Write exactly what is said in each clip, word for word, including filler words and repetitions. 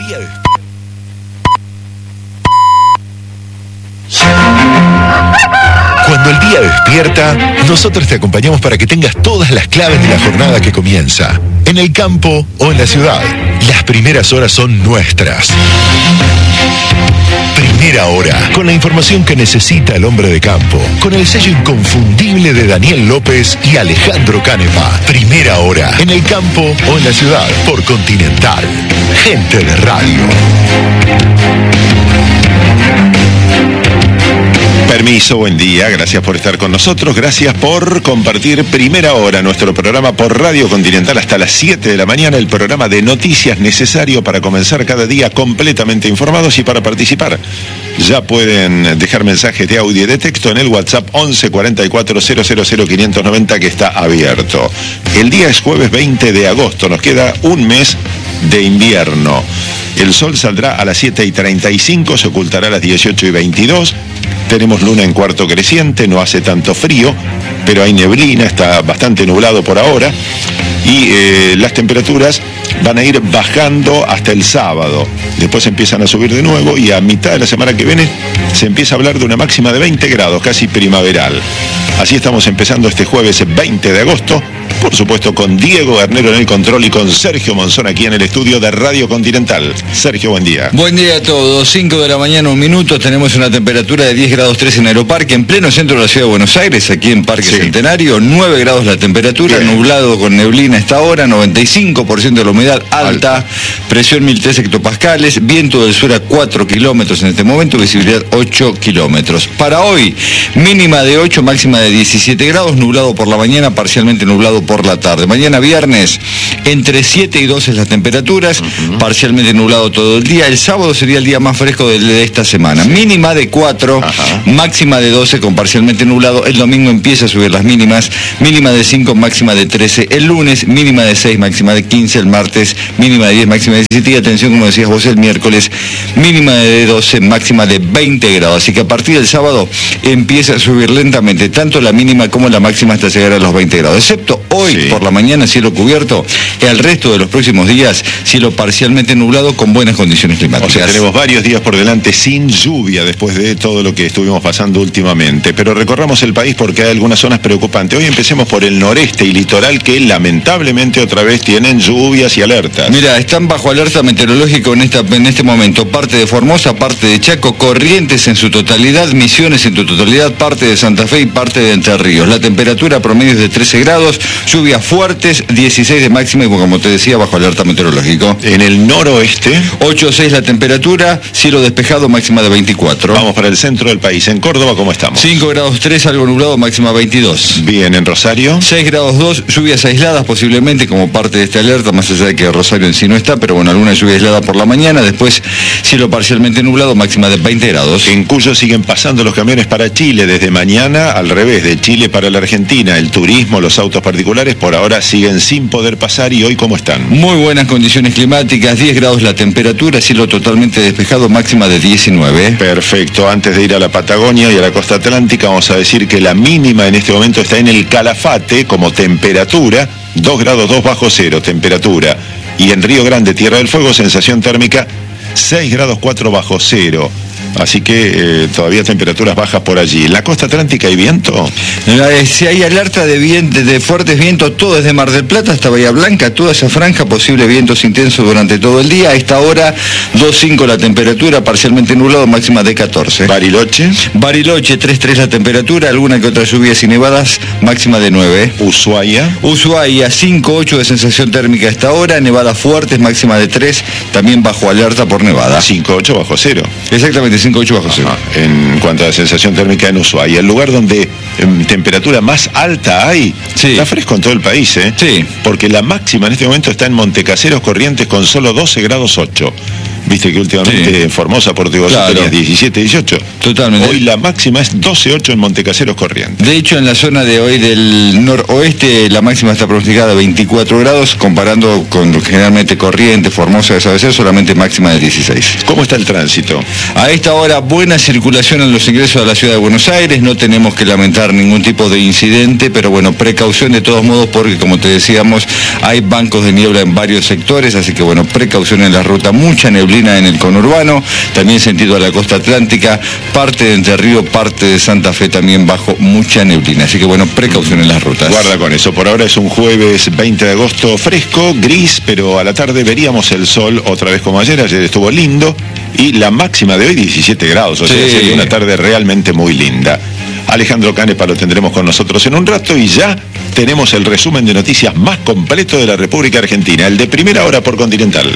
día de... Cuando el día despierta, nosotros te acompañamos para que tengas todas las claves de la jornada que comienza. En el campo o en la ciudad, las primeras horas son nuestras. Primera Hora, con la información que necesita el hombre de campo, con el sello inconfundible de Daniel López y Alejandro Canepa. Primera Hora, en el campo o en la ciudad, por Continental. Gente de radio. Permiso, buen día, gracias por estar con nosotros, gracias por compartir Primera Hora, nuestro programa por Radio Continental hasta las siete de la mañana, el programa de noticias necesario para comenzar cada día completamente informados y para participar. Ya pueden dejar mensajes de audio y de texto en el WhatsApp once cuarenta y cuatro cero cero cero quinientos noventa que está abierto. El día es jueves veinte de agosto, nos queda un mes de invierno. El sol saldrá a las siete y treinta y cinco, se ocultará a las dieciocho y veintidós. Tenemos luna en cuarto creciente, no hace tanto frío, pero hay neblina, está bastante nublado por ahora. Y eh, las temperaturas van a ir bajando hasta el sábado. Después empiezan a subir de nuevo y a mitad de la semana que viene se empieza a hablar de una máxima de veinte grados, casi primaveral. Así estamos empezando este jueves veinte de agosto. Por supuesto, con Diego Garnero en el control y con Sergio Monzón aquí en el estudio de Radio Continental. Sergio, buen día. Buen día a todos. cinco de la mañana, un minuto. Tenemos una temperatura de diez grados tres en Aeroparque, en pleno centro de la ciudad de Buenos Aires, aquí en Parque Sí. Centenario. nueve grados la temperatura, Bien. Nublado con neblina a esta hora, noventa y cinco por ciento de la humedad alta, Alta. presión mil tres hectopascales, viento del sur a cuatro kilómetros en este momento, visibilidad ocho kilómetros. Para hoy, mínima de ocho, máxima de diecisiete grados, nublado por la mañana, parcialmente nublado por la tarde. Mañana viernes, entre siete y doce las temperaturas, uh-huh. parcialmente nublado todo el día. El sábado sería el día más fresco de, de esta semana. Sí. Mínima de cuatro, Ajá. máxima de doce con parcialmente nublado. El domingo empieza a subir las mínimas, mínima de cinco, máxima de trece. El lunes, mínima de seis, máxima de quince. El martes, mínima de diez, máxima de diecisiete. Y atención, como decías vos, el miércoles, mínima de doce, máxima de veinte grados. Así que a partir del sábado empieza a subir lentamente, tanto la mínima como la máxima hasta llegar a los veinte grados. Excepto hoy, sí. por la mañana, cielo cubierto. El resto de los próximos días, cielo parcialmente nublado con buenas condiciones climáticas. O sea, tenemos varios días por delante sin lluvia después de todo lo que estuvimos pasando últimamente. Pero recorramos el país porque hay algunas zonas preocupantes. Hoy empecemos por el noreste y litoral, que lamentablemente otra vez tienen lluvias y alertas. Mira, están bajo alerta meteorológica en, esta, en este momento parte de Formosa, parte de Chaco, Corrientes en su totalidad, Misiones en su totalidad, parte de Santa Fe y parte de Entre Ríos. La temperatura promedio es de trece grados, lluvias fuertes, dieciséis de máxima y como te decía, bajo alerta meteorológico. En el noroeste, ocho seis la temperatura, cielo despejado, máxima de veinticuatro. Vamos para el centro del país. En Córdoba, ¿cómo estamos? cinco grados tres, algo nublado, máxima veintidós. Bien, en Rosario. seis grados dos, lluvias aisladas posiblemente como parte de esta alerta, más allá de que Rosario en sí no está, pero bueno, alguna lluvia aislada por la mañana, después cielo parcialmente nublado, máxima de veinte grados. En Cuyo siguen pasando los camiones para Chile desde mañana, al revés, de Chile para la Argentina. El turismo, los autos particulares por ahora siguen sin poder pasar. ¿Y hoy cómo están? Muy buenas condiciones climáticas, diez grados la temperatura, cielo totalmente despejado, máxima de diecinueve. Perfecto, antes de ir a la Patagonia y a la costa atlántica, vamos a decir que la mínima en este momento está en el Calafate como temperatura, dos grados dos bajo cero, temperatura. Y en Río Grande, Tierra del Fuego, sensación térmica seis grados cuatro bajo cero. Así que eh, todavía temperaturas bajas por allí. ¿En la costa atlántica hay viento? Eh, si hay alerta de, viento, de fuertes vientos, todo desde Mar del Plata hasta Bahía Blanca, toda esa franja, posible vientos intensos durante todo el día. A esta hora, dos cinco la temperatura, parcialmente nublado, máxima de catorce. ¿Bariloche? Bariloche, tres tres la temperatura, alguna que otra lluvias y nevadas, máxima de nueve. ¿Ushuaia? Ushuaia, cinco ocho de sensación térmica a esta hora, nevadas fuertes, máxima de tres, también bajo alerta por nevada. cinco ocho bajo cero. Exactamente, cinco ocho bajo cero. Ajá. En cuanto a la sensación térmica en Ushuaia, el lugar donde eh, temperatura más alta hay, sí. está fresco en todo el país, ¿eh? Sí. Porque la máxima en este momento está en Montecaseros, Corrientes, con solo doce grados ocho. Viste que últimamente sí. en Formosa, Puerto Iguazú, claro. tenías diecisiete, dieciocho. Totalmente. Hoy la máxima es doce ocho en Montecaseros, Corrientes. De hecho, en la zona de hoy del noroeste, la máxima está pronosticada a veinticuatro grados, comparando con generalmente Corrientes, Formosa, esa vez solamente máxima de dieciséis. ¿Cómo está el tránsito? A esta hora, buena circulación en los ingresos a la ciudad de Buenos Aires, no tenemos que lamentar ningún tipo de incidente, pero bueno, precaución de todos modos, porque como te decíamos, hay bancos de niebla en varios sectores, así que bueno, precaución en la ruta, mucha neblina neblina en el conurbano, también sentido a la costa atlántica, parte de Entre Ríos, parte de Santa Fe también bajo mucha neblina. Así que bueno, precaución en las rutas. Guarda con eso. Por ahora es un jueves veinte de agosto fresco, gris, pero a la tarde veríamos el sol otra vez como ayer. Ayer estuvo lindo y la máxima de hoy diecisiete grados. O sea, sí, sería una tarde realmente muy linda. Alejandro Canepa lo tendremos con nosotros en un rato y ya tenemos el resumen de noticias más completo de la República Argentina, el de Primera Hora por Continental.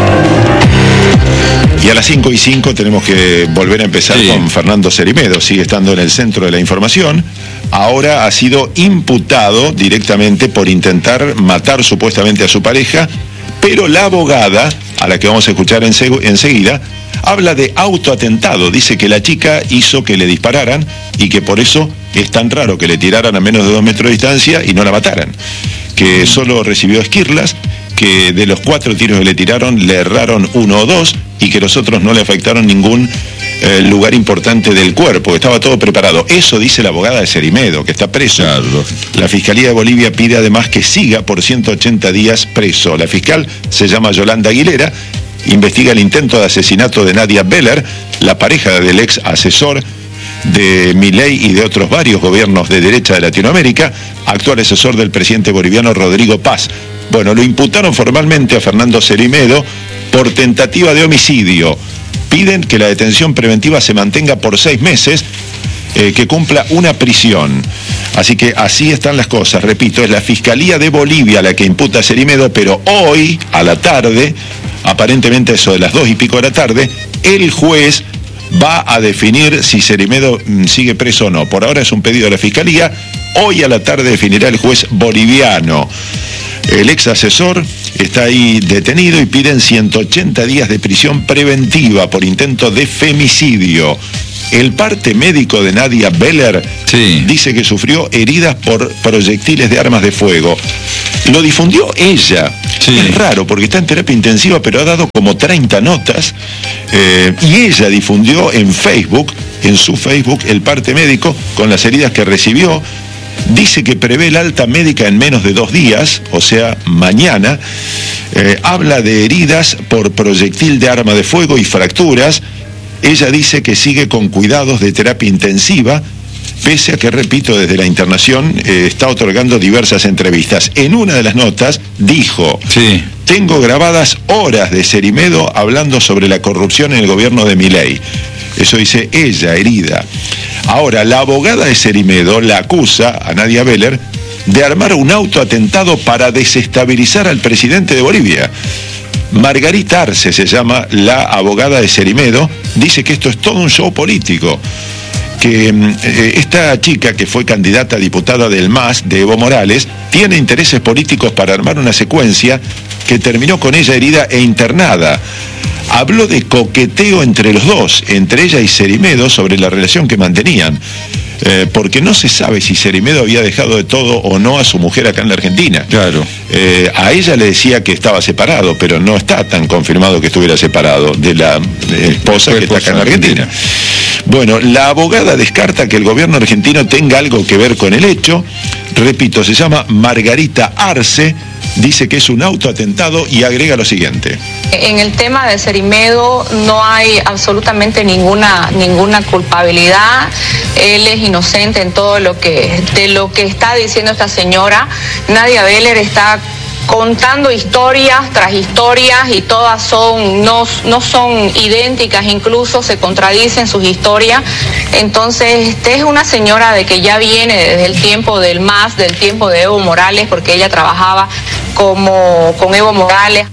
Y a las cinco y cinco tenemos que volver a empezar sí. con Fernando Cerimedo, sigue estando en el centro de la información. Ahora ha sido imputado directamente por intentar matar supuestamente a su pareja, pero la abogada, a la que vamos a escuchar enseguida, habla de autoatentado. Dice que la chica hizo que le dispararan y que por eso es tan raro que le tiraran a menos de dos metros de distancia y no la mataran. Que solo recibió esquirlas, que de los cuatro tiros que le tiraron le erraron uno o dos y que los otros no le afectaron ningún eh, lugar importante del cuerpo, que estaba todo preparado. Eso dice la abogada de Cerimedo, que está preso. Claro. La Fiscalía de Bolivia pide además que siga por ciento ochenta días preso. La fiscal se llama Yolanda Aguilera, investiga el intento de asesinato de Nadia Beller, la pareja del ex asesor de Milei y de otros varios gobiernos de derecha de Latinoamérica, actual asesor del presidente boliviano Rodrigo Paz. Bueno, lo imputaron formalmente a Fernando Cerimedo por tentativa de homicidio. Piden que la detención preventiva se mantenga por seis meses, eh, que cumpla una prisión. Así que así están las cosas. Repito, es la Fiscalía de Bolivia la que imputa a Cerimedo, pero hoy, a la tarde, aparentemente eso de las dos y pico de la tarde, el juez va a definir si Cerimedo sigue preso o no. Por ahora es un pedido de la Fiscalía. Hoy a la tarde definirá el juez boliviano. El ex asesor está ahí detenido y piden ciento ochenta días de prisión preventiva por intento de femicidio. El parte médico de Nadia Beller sí. dice que sufrió heridas por proyectiles de armas de fuego. Lo difundió ella. Sí. Es raro porque está en terapia intensiva, pero ha dado como treinta notas. Eh, y ella difundió en Facebook, en su Facebook, el parte médico con las heridas que recibió. Dice que prevé el alta médica en menos de dos días, o sea, mañana. Eh, habla de heridas por proyectil de arma de fuego y fracturas. Ella dice que sigue con cuidados de terapia intensiva, pese a que, repito, desde la internación eh, está otorgando diversas entrevistas. En una de las notas dijo, sí. tengo grabadas horas de Cerimedo hablando sobre la corrupción en el gobierno de Milei. Eso dice ella, herida. Ahora, la abogada de Cerimedo la acusa a Nadia Beller de armar un autoatentado para desestabilizar al presidente de Bolivia. Margarita Arce se llama la abogada de Cerimedo, dice que esto es todo un show político, que eh, esta chica que fue candidata a diputada del M A S de Evo Morales tiene intereses políticos para armar una secuencia que terminó con ella herida e internada. Habló de coqueteo entre los dos, entre ella y Cerimedo, sobre la relación que mantenían. Eh, porque no se sabe si Cerimedo había dejado de todo o no a su mujer acá en la Argentina. Claro. Eh, a ella le decía que estaba separado, pero no está tan confirmado que estuviera separado de la eh, esposa que está acá en la Argentina. Bueno, la abogada descarta que el gobierno argentino tenga algo que ver con el hecho. Repito, se llama Margarita Arce, dice que es un autoatentado y agrega lo siguiente. En el tema de Cerimedo no hay absolutamente ninguna ninguna culpabilidad. Él es inocente en todo lo que de lo que está diciendo esta señora. Nadia Beller está contando historias tras historias y todas son no, no son idénticas, incluso se contradicen sus historias. Entonces, esta es una señora de que ya viene desde el tiempo del M A S, del tiempo de Evo Morales, porque ella trabajaba como con Evo Morales.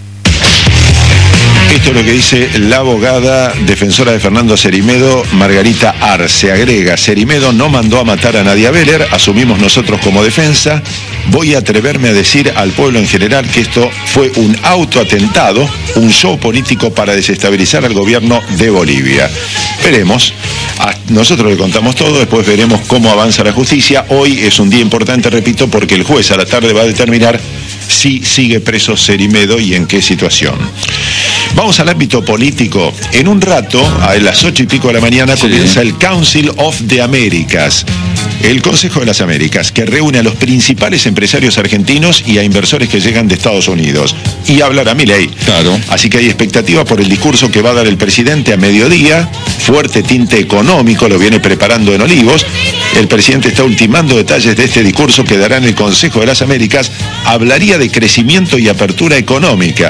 Esto es lo que dice la abogada defensora de Fernando Cerimedo, Margarita Arce. Agrega, Cerimedo no mandó a matar a Nadia Beller, asumimos nosotros como defensa. Voy a atreverme a decir al pueblo en general que esto fue un autoatentado, un show político para desestabilizar al gobierno de Bolivia. Veremos. Nosotros le contamos todo, después veremos cómo avanza la justicia. Hoy es un día importante, repito, porque el juez a la tarde va a determinar si sigue preso Cerimedo y en qué situación. Vamos al ámbito político. En un rato, a las ocho y pico de la mañana, sí. comienza el Council of the Americas. El Consejo de las Américas, que reúne a los principales empresarios argentinos y a inversores que llegan de Estados Unidos. Y hablará Milei. Claro. Así que hay expectativa por el discurso que va a dar el presidente a mediodía. Fuerte tinte económico, lo viene preparando en Olivos. El presidente está ultimando detalles de este discurso que dará en el Consejo de las Américas. Hablaría de crecimiento y apertura económica.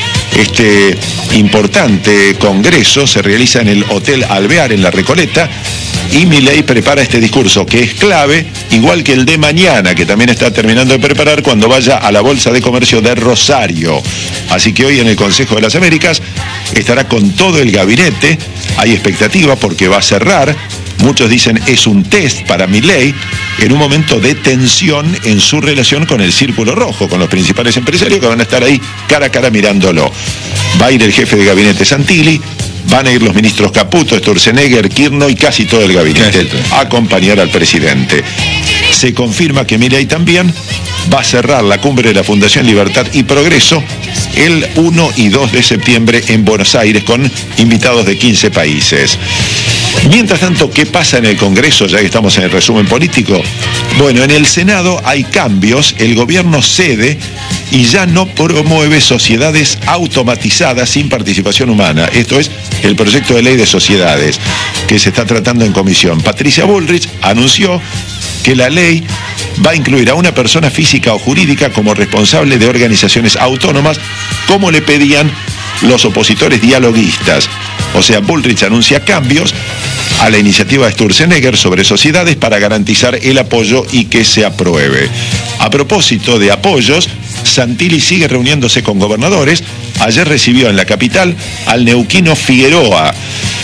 Este importante congreso se realiza en el Hotel Alvear en La Recoleta y Milei prepara este discurso que es clave, igual que el de mañana, que también está terminando de preparar cuando vaya a la Bolsa de Comercio de Rosario. Así que hoy en el Consejo de las Américas estará con todo el gabinete. Hay expectativa porque va a cerrar. Muchos dicen es un test para Milei en un momento de tensión en su relación con el Círculo Rojo, con los principales empresarios que van a estar ahí cara a cara mirándolo. Va a ir el jefe de gabinete Santilli, van a ir los ministros Caputo, Sturzenegger, Kirchner y casi todo el gabinete a acompañar al presidente. Se confirma que Milei también va a cerrar la cumbre de la Fundación Libertad y Progreso el uno y dos de septiembre en Buenos Aires con invitados de quince países. Mientras tanto, ¿qué pasa en el Congreso? Ya que estamos en el resumen político. Bueno, en el Senado hay cambios, el gobierno cede y ya no promueve sociedades automatizadas sin participación humana. Esto es el proyecto de ley de sociedades que se está tratando en comisión. Patricia Bullrich anunció que la ley va a incluir a una persona física o jurídica como responsable de organizaciones autónomas, como le pedían los opositores dialoguistas. O sea, Bullrich anuncia cambios a la iniciativa de Sturzenegger sobre sociedades para garantizar el apoyo y que se apruebe. A propósito de apoyos, Santilli sigue reuniéndose con gobernadores. Ayer recibió en la capital al neuquino Figueroa.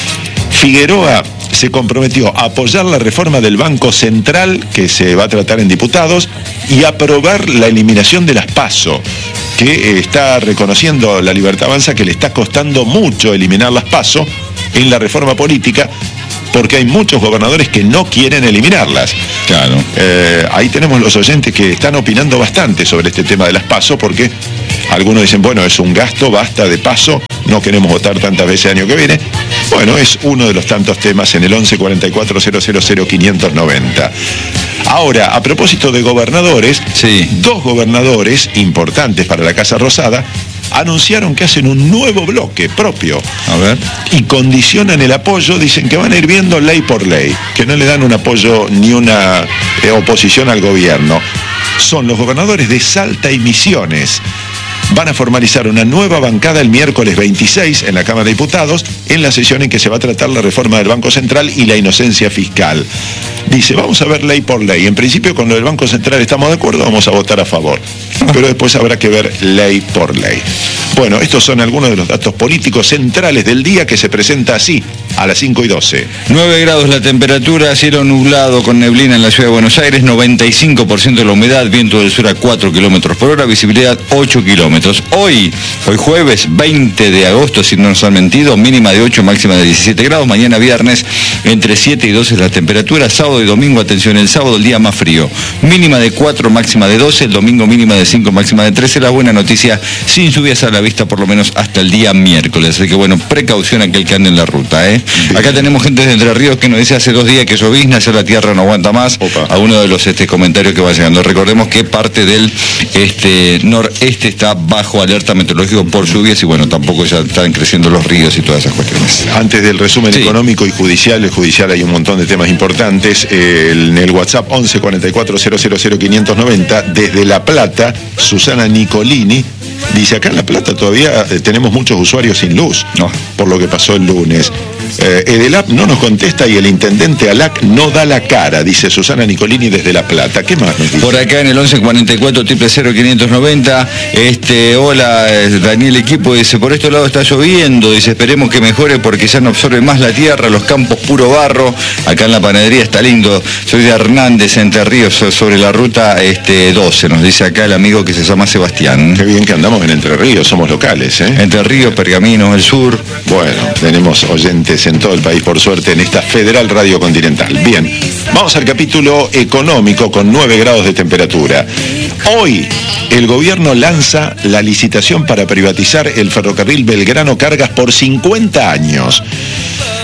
Figueroa se comprometió a apoyar la reforma del Banco Central, que se va a tratar en diputados, y aprobar la eliminación de las PASO, que eh, está reconociendo la Libertad Avanza que le está costando mucho eliminar las PASO en la reforma política, porque hay muchos gobernadores que no quieren eliminarlas. Claro. Eh, ahí tenemos los oyentes que están opinando bastante sobre este tema de las PASO, porque algunos dicen, bueno, es un gasto, basta de PASO, no queremos votar tantas veces el año que viene. Bueno, es uno de los tantos temas en el once cuarenta y cuatro cero cero cero quinientos noventa. Ahora, a propósito de gobernadores, sí. Dos gobernadores importantes para la Casa Rosada anunciaron que hacen un nuevo bloque propio. A ver. Y condicionan el apoyo, dicen que van a ir viendo ley por ley, que no le dan un apoyo ni una eh, oposición al gobierno. Son los gobernadores de Salta y Misiones. Van a formalizar una nueva bancada el miércoles veintiséis en la Cámara de Diputados, en la sesión en que se va a tratar la reforma del Banco Central y la inocencia fiscal. Dice, vamos a ver ley por ley. En principio, con lo del Banco Central estamos de acuerdo, vamos a votar a favor. Pero después habrá que ver ley por ley. Bueno, estos son algunos de los datos políticos centrales del día que se presenta así, a las cinco y doce. nueve grados la temperatura, cielo nublado con neblina en la ciudad de Buenos Aires, noventa y cinco por ciento de la humedad, viento del sur a cuatro kilómetros por hora, visibilidad ocho kilómetros. Hoy, hoy jueves veinte de agosto, si no nos han mentido, mínima de ocho, máxima de diecisiete grados. Mañana viernes entre siete y doce la temperatura. Sábado y domingo, atención, el sábado el día más frío. Mínima de cuatro, máxima de doce. El domingo mínima de cinco, máxima de trece. La buena noticia, sin lluvias a la vista por lo menos hasta el día miércoles. Así que bueno, precaución aquel que ande en la ruta, ¿eh? Acá tenemos gente de Entre Ríos que nos dice hace dos días que llovizna, ya la tierra no aguanta más. Opa. A uno de los este, comentarios que va llegando. Recordemos que parte del este, noreste está bajo alerta meteorológico por lluvias y bueno, tampoco ya están creciendo los ríos y todas esas cuestiones. Antes del resumen Sí. económico y judicial, el judicial hay un montón de temas importantes. Eh, en el WhatsApp once cuarenta y cuatro cero cero cero quinientos noventa, desde La Plata, Susana Nicolini dice, acá en La Plata todavía eh, tenemos muchos usuarios sin luz, No. por lo que pasó el lunes. Eh, Edelap no nos contesta y el intendente Alac no da la cara, dice Susana Nicolini desde La Plata. ¿Qué más nos dice? Por acá en el once cuarenta y cuatro triple cero quinientos noventa, este, hola eh, Daniel Equipo, dice, por este lado está lloviendo, dice, esperemos que mejore porque ya no absorbe más la tierra, los campos puro barro, acá en la panadería está lindo. Soy de Hernández, Entre Ríos, sobre la ruta este, doce, nos dice acá el amigo que se llama Sebastián. Qué bien que andamos en Entre Ríos, somos locales, ¿eh? Entre Ríos, Pergamino, el sur. Bueno, tenemos oyentes en todo el país, por suerte, en esta Federal Radio Continental. Bien, vamos al capítulo económico con nueve grados de temperatura. Hoy, el gobierno lanza la licitación para privatizar el ferrocarril Belgrano Cargas por cincuenta años.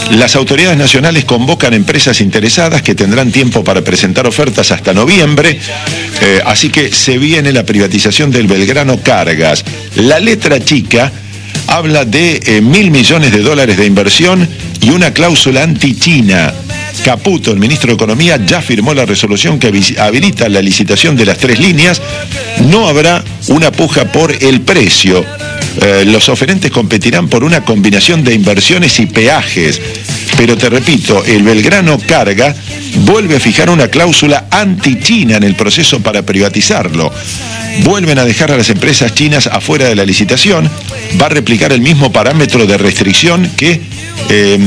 Las autoridades nacionales convocan empresas interesadas que tendrán tiempo para presentar ofertas hasta noviembre, eh, así que se viene la privatización del Belgrano Cargas. La letra chica habla de eh, mil millones de dólares de inversión y una cláusula anti-China. Caputo, el ministro de Economía, ya firmó la resolución que habilita la licitación de las tres líneas. No habrá una puja por el precio. Eh, los oferentes competirán por una combinación de inversiones y peajes. Pero te repito, el Belgrano Carga vuelve a fijar una cláusula anti-China en el proceso para privatizarlo. Vuelven a dejar a las empresas chinas afuera de la licitación. Va a replicar el mismo parámetro de restricción que eh,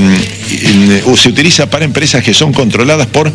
se utiliza para empresas que son controladas por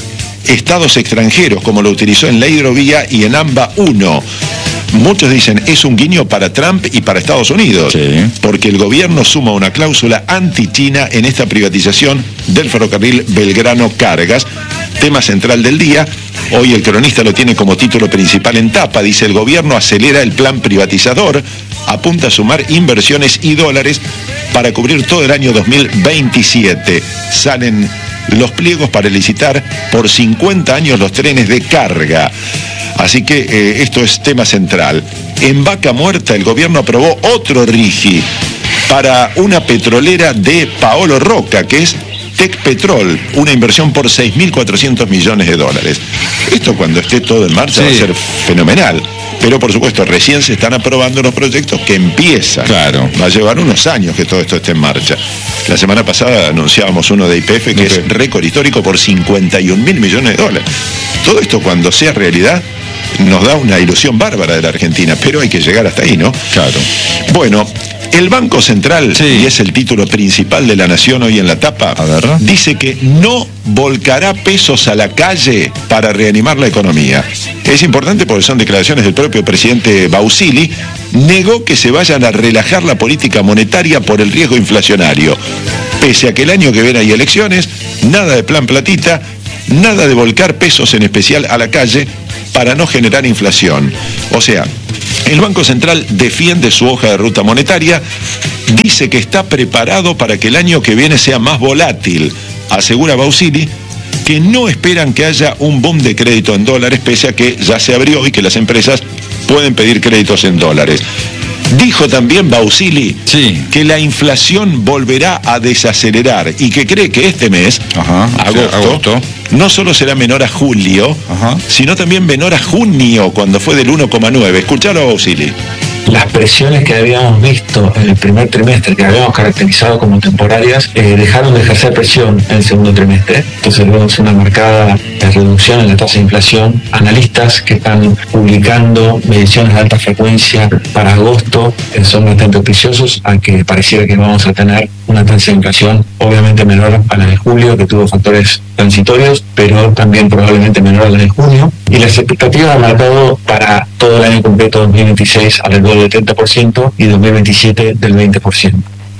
estados extranjeros, como lo utilizó en la hidrovía y en AMBA uno. Muchos dicen, es un guiño para Trump y para Estados Unidos, sí, porque el gobierno suma una cláusula anti-China en esta privatización del ferrocarril Belgrano Cargas. Tema central del día. Hoy el cronista lo tiene como título principal en tapa. Dice, el gobierno acelera el plan privatizador, apunta a sumar inversiones y dólares para cubrir todo el año dos mil veintisiete. Salen los pliegos para licitar por cincuenta años los trenes de carga. Así que eh, esto es tema central. En Vaca Muerta el gobierno aprobó otro RIGI para una petrolera de Paolo Roca, que es Tecpetrol, una inversión por seis mil cuatrocientos millones de dólares. Esto cuando esté todo en marcha, sí, va a ser fenomenal. Pero por supuesto recién se están aprobando los proyectos que empiezan. Claro. Va a llevar unos años que todo esto esté en marcha. La semana pasada anunciábamos uno de Y P F que okay. es récord histórico por cincuenta y un mil millones de dólares. Todo esto cuando sea realidad nos da una ilusión bárbara de la Argentina, pero hay que llegar hasta ahí, ¿no? Claro. Bueno, el Banco Central, sí, y es el título principal de La Nación hoy en la tapa, a ver, dice que no volcará pesos a la calle para reanimar la economía. Es importante porque son declaraciones del propio presidente Bausili. Negó que se vayan a relajar la política monetaria por el riesgo inflacionario. Pese a que el año que viene hay elecciones, nada de plan platita, nada de volcar pesos en especial a la calle para no generar inflación. O sea, el Banco Central defiende su hoja de ruta monetaria, dice que está preparado para que el año que viene sea más volátil. Asegura Bausili que no esperan que haya un boom de crédito en dólares, pese a que ya se abrió y que las empresas pueden pedir créditos en dólares. Dijo también Bausili, sí, que la inflación volverá a desacelerar y que cree que este mes, Ajá, agosto, o sea, agosto, no solo será menor a julio, Ajá, sino también menor a junio, cuando fue del uno coma nueve. Escuchalo a Bausili. Las presiones que habíamos visto en el primer trimestre, que habíamos caracterizado como temporarias, eh, dejaron de ejercer presión en el segundo trimestre. Entonces vemos una marcada reducción en la tasa de inflación. Analistas que están publicando mediciones de alta frecuencia para agosto eh, son bastante auspiciosos a que pareciera que vamos a tener una tasa de inflación obviamente menor a la de julio, que tuvo factores transitorios, pero también probablemente menor a la de junio. Y las expectativas del mercado para todo el año completo dos mil veintiséis alrededor del treinta por ciento y dos mil veintisiete del veinte por ciento.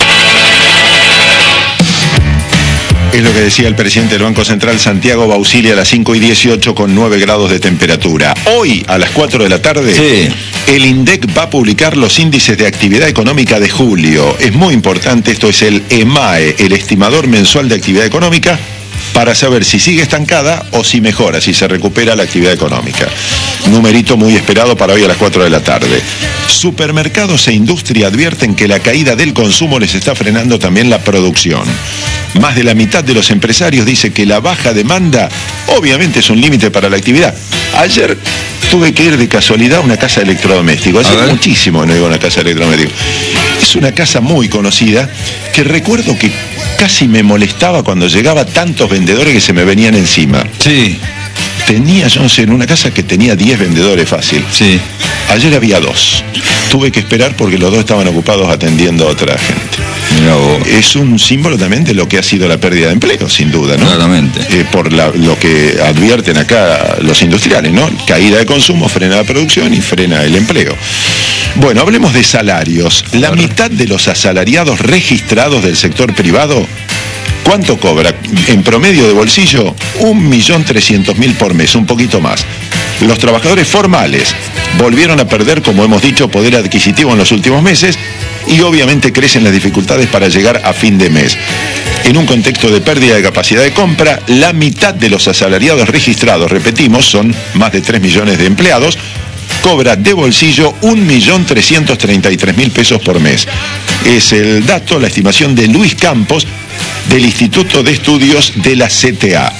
Es lo que decía el presidente del Banco Central, Santiago Bausili, a las cinco y dieciocho con nueve grados de temperatura. Hoy, a las cuatro de la tarde, sí, el INDEC va a publicar los índices de actividad económica de julio. Es muy importante, esto es el EMAE, el estimador mensual de actividad económica, para saber si sigue estancada o si mejora, si se recupera la actividad económica. Numerito muy esperado para hoy a las cuatro de la tarde. Supermercados e industria advierten que la caída del consumo les está frenando también la producción. Más de la mitad de los empresarios dice que la baja demanda obviamente es un límite para la actividad. Ayer tuve que ir de casualidad a una casa de electrodomésticos. Hace muchísimo que no iba a una casa de electrodomésticos. Es una casa muy conocida que recuerdo que casi me molestaba cuando llegaba tantos vendedores que se me venían encima. Sí. Tenía, yo no sé, en una casa que tenía diez vendedores fácil. Sí. Ayer había dos. Tuve que esperar porque los dos estaban ocupados atendiendo a otra gente. No. Es un símbolo también de lo que ha sido la pérdida de empleo, sin duda, ¿no? Claramente. Eh, por la, lo que advierten acá los industriales, ¿no? Caída de consumo, frena la producción y frena el empleo. Bueno, hablemos de salarios. La mitad de los asalariados registrados del sector privado, ¿cuánto cobra? En promedio de bolsillo, un millón trescientos mil por mes, un poquito más. Los trabajadores formales volvieron a perder, como hemos dicho, poder adquisitivo en los últimos meses y obviamente crecen las dificultades para llegar a fin de mes. En un contexto de pérdida de capacidad de compra, la mitad de los asalariados registrados, repetimos, son más de tres millones de empleados, cobra de bolsillo un millón trescientos treinta y tres mil pesos por mes. Es el dato, la estimación de Luis Campos, del Instituto de Estudios de la C T A.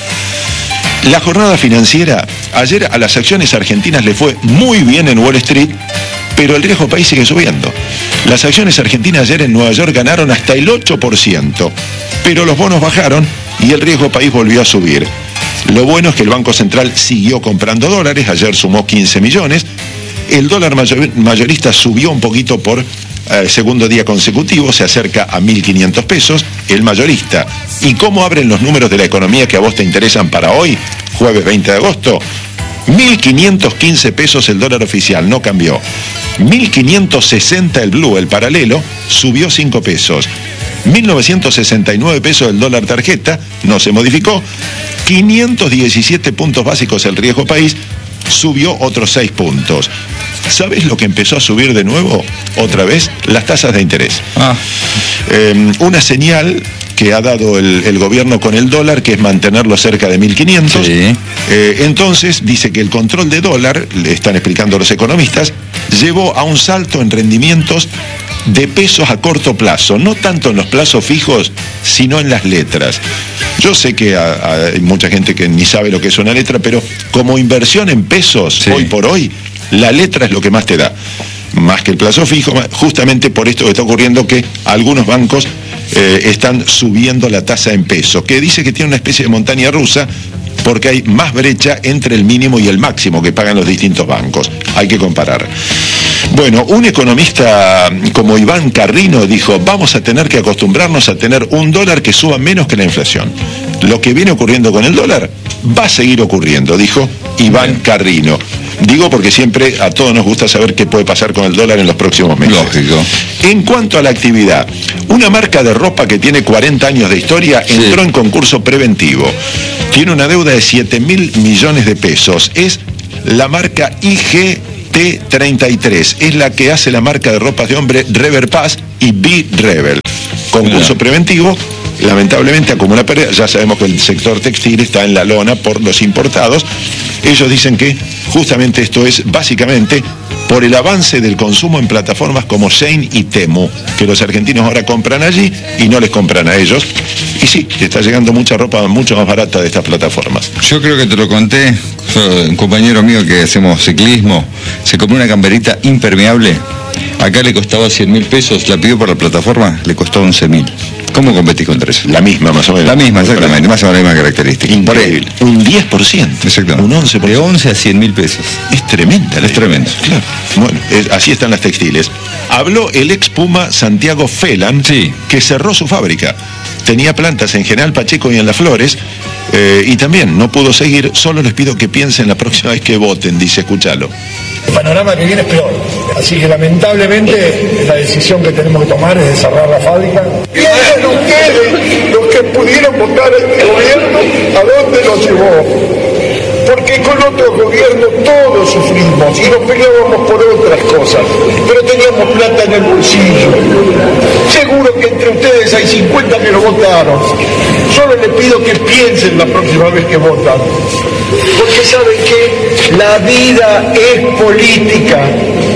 La jornada financiera, ayer a las acciones argentinas le fue muy bien en Wall Street, pero el riesgo país sigue subiendo. Las acciones argentinas ayer en Nueva York ganaron hasta el ocho por ciento, pero los bonos bajaron y el riesgo país volvió a subir. Lo bueno es que el Banco Central siguió comprando dólares, ayer sumó quince millones, el dólar mayor, mayorista subió un poquito por eh, segundo día consecutivo, se acerca a mil quinientos pesos, el mayorista. ¿Y cómo abren los números de la economía que a vos te interesan para hoy, jueves veinte de agosto? mil quinientos quince pesos el dólar oficial, no cambió. mil quinientos sesenta el blue, el paralelo, subió cinco pesos. mil novecientos sesenta y nueve pesos el dólar tarjeta, no se modificó. quinientos diecisiete puntos básicos el riesgo país, subió otros seis puntos. ¿Sabes lo que empezó a subir de nuevo? Otra vez, las tasas de interés. Ah. Eh, una señal que ha dado el, el gobierno con el dólar, que es mantenerlo cerca de mil quinientos. Sí. Eh, entonces, dice que el control de dólar, le están explicando los economistas, llevó a un salto en rendimientos de pesos a corto plazo, no tanto en los plazos fijos, sino en las letras. Yo sé que a, a, hay mucha gente que ni sabe lo que es una letra, pero como inversión en pesos, sí, hoy por hoy, la letra es lo que más te da, más que el plazo fijo, justamente por esto que está ocurriendo, que algunos bancos eh, están subiendo la tasa en pesos, que dice que tiene una especie de montaña rusa, porque hay más brecha entre el mínimo y el máximo que pagan los distintos bancos. Hay que comparar. Bueno, un economista como Iván Carrino dijo, vamos a tener que acostumbrarnos a tener un dólar que suba menos que la inflación. Lo que viene ocurriendo con el dólar va a seguir ocurriendo, dijo Iván Carrino. Digo porque siempre a todos nos gusta saber qué puede pasar con el dólar en los próximos meses. Lógico. En cuanto a la actividad, una marca de ropa que tiene cuarenta años de historia entró sí. en concurso preventivo. Tiene una deuda de siete mil millones de pesos. Es la marca I G T treinta y tres. Es la que hace la marca de ropas de hombre Rever Pass y Be Rebel. Concurso preventivo. Lamentablemente acumula pérdida. Ya sabemos que el sector textil está en la lona por los importados. Ellos dicen que justamente esto es básicamente por el avance del consumo en plataformas como Shein y Temu, que los argentinos ahora compran allí y no les compran a ellos. Y sí, está llegando mucha ropa mucho más barata de estas plataformas. Yo creo que te lo conté, un compañero mío que hacemos ciclismo, se compró una camperita impermeable, acá le costaba cien mil pesos, la pidió por la plataforma, le costó once mil. ¿Cómo competís contra eso? La misma, más o menos. La misma, exactamente, más o menos la misma característica. Increíble. Un diez por ciento. Exactamente. Un once por ciento. De once a cien mil pesos. Es tremenda. Es tremendo. Claro. Bueno, es, así están las textiles. Habló el ex Puma Santiago Phelan, sí, que cerró su fábrica. Tenía plantas en General Pacheco y en Las Flores, eh, y también no pudo seguir. Solo les pido que piensen la próxima vez que voten, dice, escúchalo. El panorama que viene es peor, así que lamentablemente la decisión que tenemos que tomar es de cerrar la fábrica. Piensen ustedes, los que pudieron votar el gobierno, ¿a dónde lo llevó? Porque con otros gobiernos todos sufrimos y nos peleábamos por otras cosas, pero teníamos plata en el bolsillo. Seguro que entre ustedes hay cincuenta que lo votaron. Solo les pido que piensen la próxima vez que votan. Porque saben que la vida es política.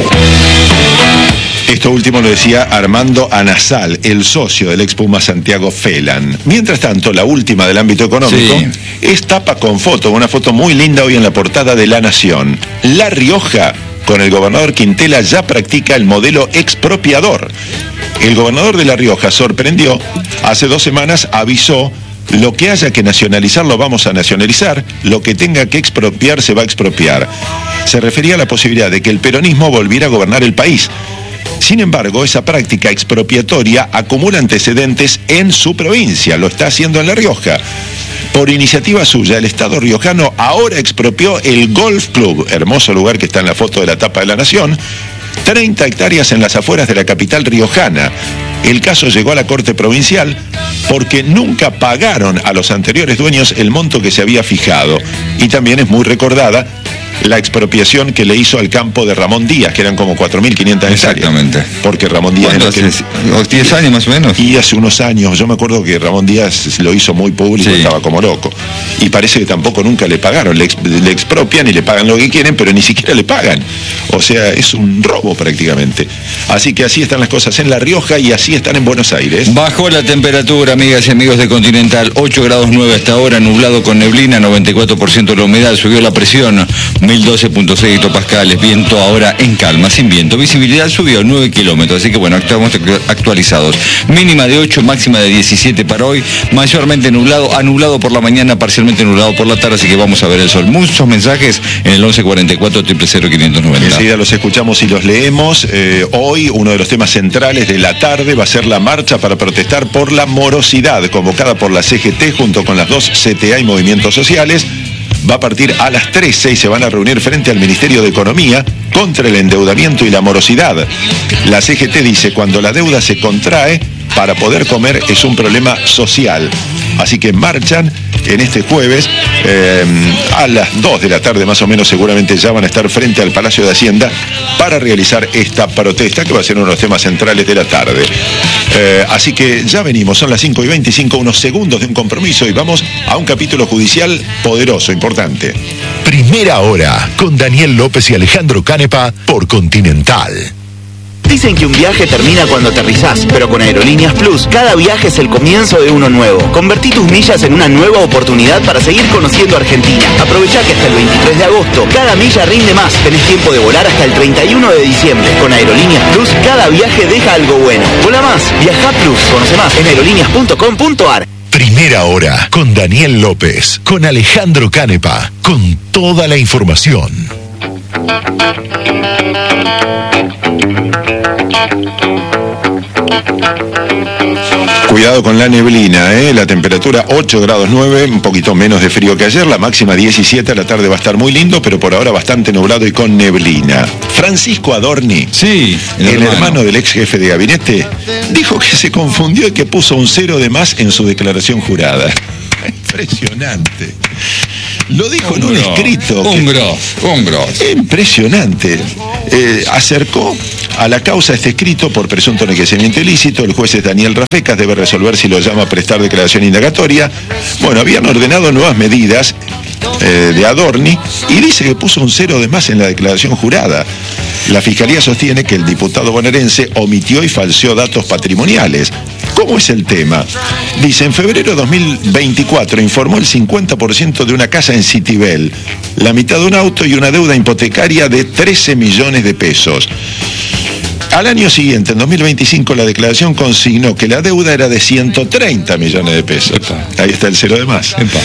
Esto último lo decía Armando Anasal, el socio del ex Puma Santiago Phelan. Mientras tanto, la última del ámbito económico sí. es tapa con foto, una foto muy linda hoy en la portada de La Nación. La Rioja, con el gobernador Quintela, ya practica el modelo expropiador. El gobernador de La Rioja sorprendió, hace dos semanas avisó, lo que haya que nacionalizar lo vamos a nacionalizar, lo que tenga que expropiar se va a expropiar. Se refería a la posibilidad de que el peronismo volviera a gobernar el país. Sin embargo, esa práctica expropiatoria acumula antecedentes en su provincia, lo está haciendo en La Rioja. Por iniciativa suya, el Estado riojano ahora expropió el Golf Club, hermoso lugar que está en la foto de la tapa de La Nación, treinta hectáreas en las afueras de la capital riojana. El caso llegó a la Corte Provincial porque nunca pagaron a los anteriores dueños el monto que se había fijado. Y también es muy recordada la expropiación que le hizo al campo de Ramón Díaz, que eran como cuatro mil quinientas hectáreas. Exactamente. Porque Ramón Díaz... ¿Cuánto hace? ¿diez años más o menos? Y hace unos años, yo me acuerdo que Ramón Díaz lo hizo muy público, sí. Estaba como loco. Y parece que tampoco nunca le pagaron, le, ex, le expropian y le pagan lo que quieren, pero ni siquiera le pagan. O sea, es un robo prácticamente. Así que así están las cosas en La Rioja y así están en Buenos Aires. Bajó la temperatura, amigas y amigos de Continental, ocho grados nueve hasta ahora, nublado con neblina, noventa y cuatro por ciento de la humedad, subió la presión, mil doce punto seis hectopascales, viento ahora en calma, sin viento, visibilidad subió nueve kilómetros, así que bueno, estamos actualizados. Mínima de ocho, máxima de diecisiete para hoy, mayormente nublado, anublado por la mañana, parcialmente nublado por la tarde, así que vamos a ver el sol. Muchos mensajes en el once cuarenta y cuatro, cero cero, quinientos noventa. Enseguida los escuchamos y los leemos. Eh, hoy uno de los temas centrales de la tarde va a ser la marcha para protestar por la morosidad, convocada por la C G T junto con las dos C T A y movimientos sociales. Va a partir a las trece y se van a reunir frente al Ministerio de Economía contra el endeudamiento y la morosidad. La C G T dice, cuando la deuda se contrae, para poder comer es un problema social. Así que marchan en este jueves eh, a las dos de la tarde más o menos, seguramente ya van a estar frente al Palacio de Hacienda para realizar esta protesta que va a ser uno de los temas centrales de la tarde. Eh, así que ya venimos, son las cinco y veinticinco, unos segundos de un compromiso y vamos a un capítulo judicial poderoso, importante. Primera Hora, con Daniel López y Alejandro Canepa por Continental. Dicen que un viaje termina cuando aterrizás, pero con Aerolíneas Plus, cada viaje es el comienzo de uno nuevo. Convertí tus millas en una nueva oportunidad para seguir conociendo Argentina. Aprovechá que hasta el veintitrés de agosto, cada milla rinde más. Tenés tiempo de volar hasta el treinta y uno de diciembre. Con Aerolíneas Plus, cada viaje deja algo bueno. Vola más, viaja Plus. Conoce más en aerolíneas punto com punto ar. Primera Hora, con Daniel López, con Alejandro Canepa, con toda la información. Cuidado con la neblina, ¿eh? La temperatura ocho grados nueve, un poquito menos de frío que ayer, la máxima diecisiete, a la tarde va a estar muy lindo, pero por ahora bastante nublado y con neblina. Francisco Adorni, sí, el, el hermano. hermano del ex jefe de gabinete, dijo que se confundió y que puso un cero de más en su declaración jurada. Impresionante. Lo dijo un en un gros, escrito. Un gros, un gros. Impresionante. Eh, acercó a la causa este escrito por presunto enriquecimiento ilícito. El juez es Daniel Rafecas, debe resolver si lo llama a prestar declaración indagatoria. Bueno, habían ordenado nuevas medidas eh, de Adorni y dice que puso un cero de más en la declaración jurada. La Fiscalía sostiene que el diputado bonaerense omitió y falseó datos patrimoniales. ¿Cómo es el tema? Dice, en febrero de dos mil veinticuatro informó el cincuenta por ciento de una casa en Citibel, la mitad de un auto y una deuda hipotecaria de trece millones de pesos. Al año siguiente, en dos mil veinticinco, la declaración consignó que la deuda era de ciento treinta millones de pesos. Epa. Ahí está el cero de más. Epa.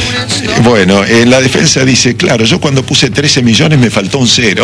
Bueno, en la defensa dice, claro, yo cuando puse trece millones me faltó un cero.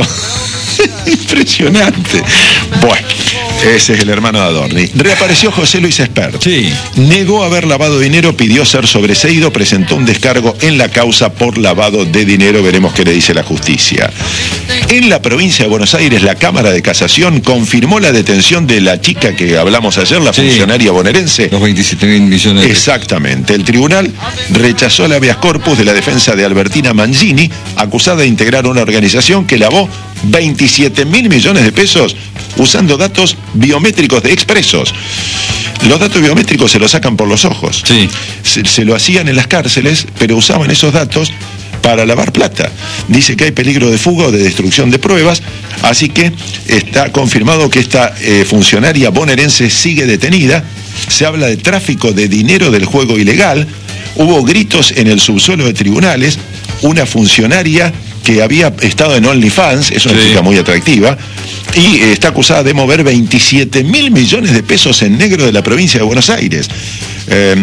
Impresionante. Bueno, ese es el hermano de Adorni. Reapareció José Luis Espert. Sí. Negó haber lavado dinero, pidió ser sobreseído, presentó un descargo en la causa por lavado de dinero. Veremos qué le dice la justicia. En la provincia de Buenos Aires, la Cámara de Casación confirmó la detención de la chica que hablamos ayer, la sí, funcionaria bonaerense. Los veintisiete mil millones de pesos. Exactamente. El tribunal rechazó el habeas corpus de la defensa de Albertina Mangini, acusada de integrar una organización que lavó veintisiete mil millones de pesos usando datos biométricos de expresos. Los datos biométricos se los sacan por los ojos. Sí. Se, se lo hacían en las cárceles, pero usaban esos datos para lavar plata. Dice que hay peligro de fuga o de destrucción de pruebas, así que está confirmado que esta eh, funcionaria bonaerense sigue detenida. Se habla de tráfico de dinero del juego ilegal. Hubo gritos en el subsuelo de tribunales. Una funcionaria que había estado en OnlyFans, es una sí. chica muy atractiva, y eh, está acusada de mover veintisiete mil millones de pesos en negro de la provincia de Buenos Aires. Eh,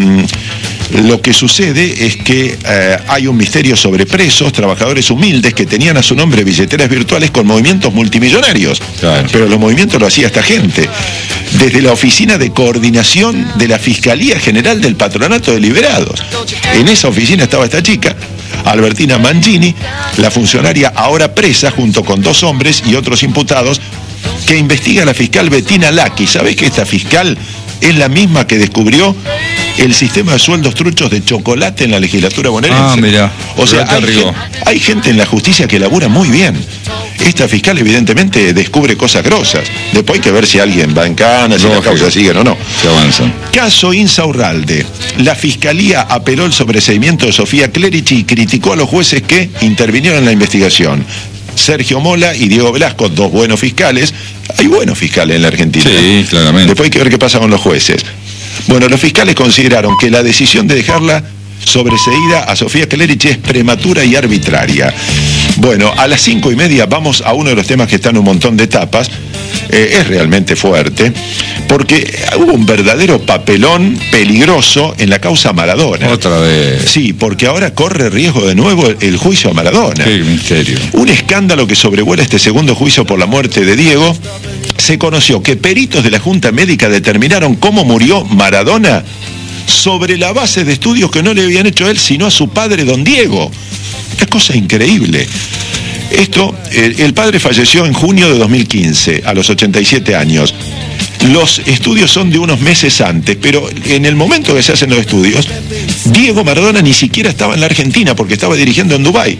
Lo que sucede es que eh, hay un misterio sobre presos, trabajadores humildes que tenían a su nombre billeteras virtuales con movimientos multimillonarios. Claro. Pero los movimientos lo hacía esta gente. Desde la Oficina de Coordinación de la Fiscalía General del Patronato de Liberados. En esa oficina estaba esta chica, Albertina Mangini, la funcionaria ahora presa junto con dos hombres y otros imputados que investiga la fiscal Bettina Lacchi. ¿Sabés que esta fiscal es la misma que descubrió el sistema de sueldos truchos de chocolate en la legislatura bonaerense. Ah, mira. O sea, hay, gen- hay gente en la justicia que labura muy bien. Esta fiscal evidentemente descubre cosas grosas. Después hay que ver si alguien va en cana, si las causas siguen o no. Se avanzan. Caso Insaurralde. La fiscalía apeló el sobreseimiento de Sofía Clerici y criticó a los jueces que intervinieron en la investigación. Sergio Mola y Diego Velasco, dos buenos fiscales. Hay buenos fiscales en la Argentina. Sí, claramente. Después hay que ver qué pasa con los jueces. Bueno, los fiscales consideraron que la decisión de dejarla sobreseída a Sofía Clerici es prematura y arbitraria. Bueno, a las cinco y media vamos a uno de los temas que están un montón de tapas. Eh, es realmente fuerte, porque hubo un verdadero papelón peligroso en la causa Maradona. Otra vez. Sí, porque ahora corre riesgo de nuevo el, el juicio a Maradona. Qué misterio. Un escándalo que sobrevuela este segundo juicio por la muerte de Diego. Se conoció que peritos de la Junta Médica determinaron cómo murió Maradona sobre la base de estudios que no le habían hecho a él, sino a su padre, don Diego. Una cosa increíble. Esto, el, el padre falleció en junio de dos mil quince, a los ochenta y siete años. Los estudios son de unos meses antes, pero en el momento que se hacen los estudios, Diego Maradona ni siquiera estaba en la Argentina porque estaba dirigiendo en Dubái.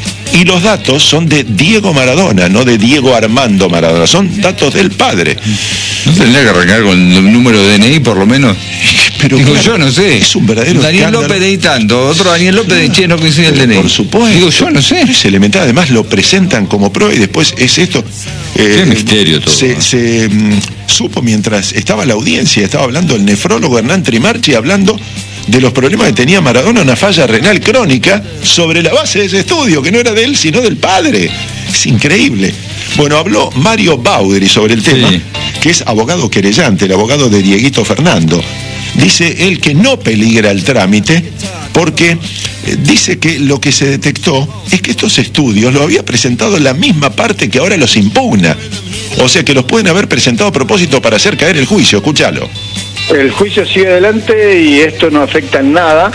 Y los datos son de Diego Maradona, no de Diego Armando Maradona, son datos del padre. ¿No tendría que arrancar con el número de D N I por lo menos? Pero Digo, claro, yo no sé. Es un verdadero Daniel escándalo. López de tanto, otro Daniel López de che, no coincide el D N I. Por supuesto. Digo, yo no sé. Es elemental, además lo presentan como prueba y después es esto. Qué misterio todo. Se, se mm, supo mientras estaba la audiencia, estaba hablando el nefrólogo Hernán Trimarchi, hablando de los problemas que tenía Maradona, una falla renal crónica, sobre la base de ese estudio, que no era de él, sino del padre. Es increíble. Bueno, habló Mario Baudri sobre el tema, sí, que es abogado querellante, el abogado de Dieguito Fernando. Dice él que no peligra el trámite porque eh, dice que lo que se detectó es que estos estudios lo había presentado la misma parte que ahora los impugna. O sea que los pueden haber presentado a propósito para hacer caer el juicio. Escúchalo. El juicio sigue adelante y esto no afecta en nada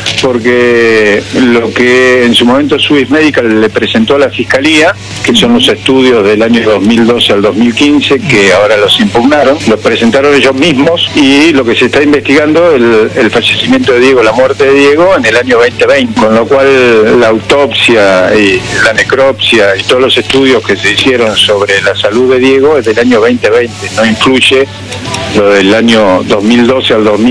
porque lo que en su momento Swiss Medical le presentó a la Fiscalía, que son los estudios del año dos mil doce al dos mil quince, que ahora los impugnaron, los presentaron ellos mismos y lo que se está investigando el, el fallecimiento de Diego, la muerte de Diego en el año veinte veinte, con lo cual la autopsia y la necropsia y todos los estudios que se hicieron sobre la salud de Diego es del año veinte veinte, no influye lo del año dos mil doce al dos mil